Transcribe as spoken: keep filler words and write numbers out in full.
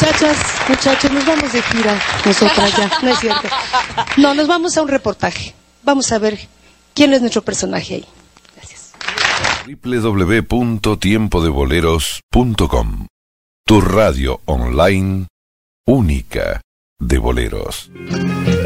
Muchachas, muchachos, nos vamos de gira. Nosotras ya, no es cierto. No, nos vamos a un reportaje. Vamos a ver quién es nuestro personaje ahí. Gracias. doble u doble u doble u punto tiempo de boleros punto com. Tu radio online única de boleros.